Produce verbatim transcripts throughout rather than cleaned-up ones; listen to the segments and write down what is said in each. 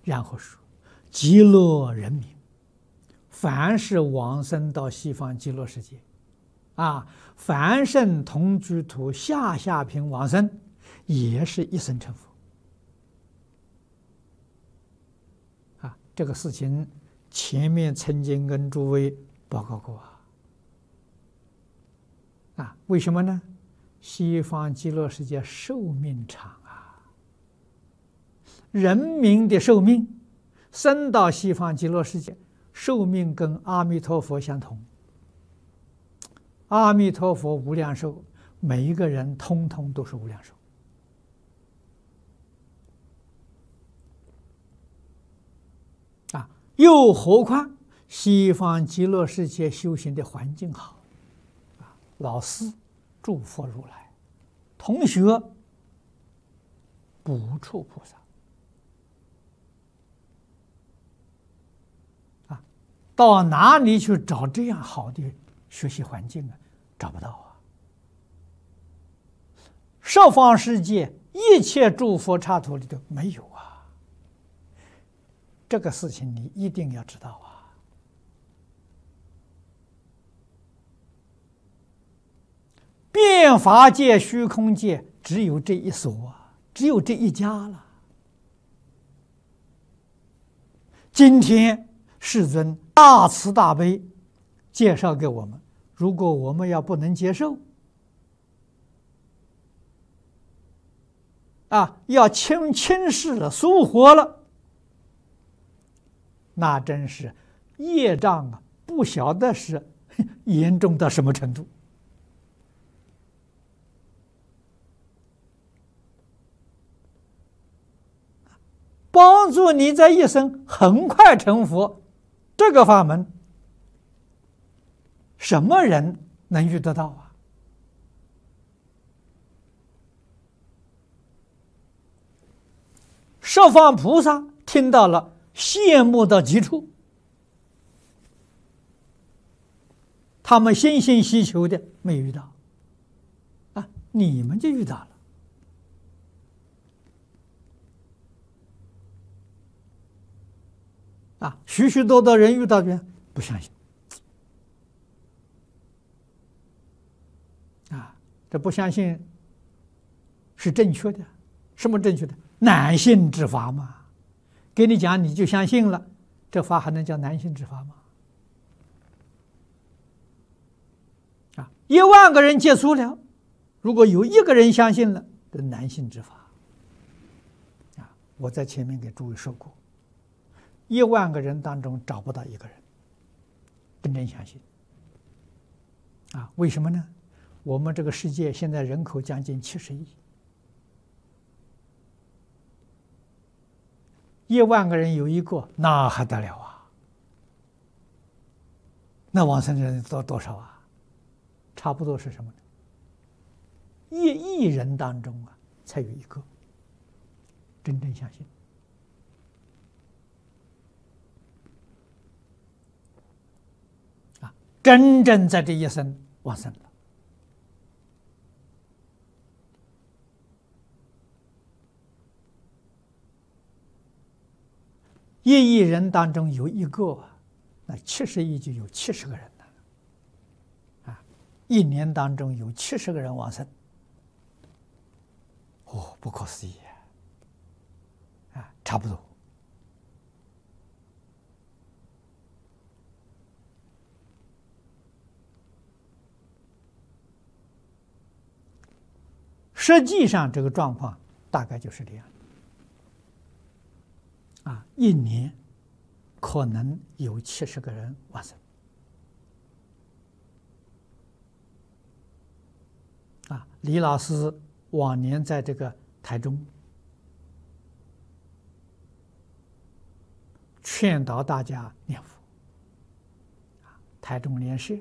然后说，极乐人民，凡是往生到西方极乐世界，啊，凡圣同居土下下品往生，也是一生成佛。啊，这个事情前面曾经跟诸位报告过啊。啊，为什么呢？西方极乐世界寿命长啊，人民的寿命生到西方极乐世界，寿命跟阿弥陀佛相同。阿弥陀佛无量寿，每一个人通通都是无量寿。啊，又何况西方极乐世界修行的环境好，啊，老师诸佛如来，同学不处菩萨。啊，到哪里去找这样好的学习环境啊？找不到啊！十方世界一切诸佛刹土里头没有啊！这个事情你一定要知道啊！变法界、虚空界只有这一所啊，只有这一家了。今天世尊大慈大悲介绍给我们。如果我们要不能接受，啊，要轻轻视了、疏忽了，那真是业障啊，不晓得是严重到什么程度。帮助你在一生很快成佛，这个法门。什么人能遇得到啊？十方菩萨听到了，羡慕到极处，他们心心希求的没遇到，啊，你们就遇到了。啊，许许多多人遇到的不相信。这不相信是正确的，什么正确的？难信之法嘛。给你讲你就相信了，这法还能叫难信之法吗？啊，一万个人接触了，如果有一个人相信了，这难信之法。啊，我在前面给诸位说过，一万个人当中找不到一个人真正相信。啊，为什么呢？我们这个世界现在人口将近七十亿，一万个人有一个，那还得了啊？那往生人多多少啊？差不多是什么呢？一亿人当中啊，才有一个真正相信。啊，真正在这一生往生了。一亿人当中有一个，那七十亿就有七十个人了。啊，一年当中有七十个人往生，哦，不可思议啊！啊，差不多。实际上，这个状况大概就是这样。啊，一年可能有七十个人往生。啊，李老师往年在这个台中劝导大家念佛。啊，台中莲社，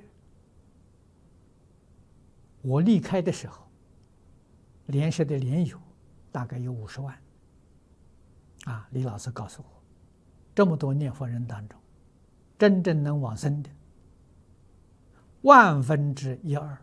我离开的时候，莲社的莲友大概有五十万。啊，李老师告诉我，这么多念佛人当中，真正能往生的万分之一二。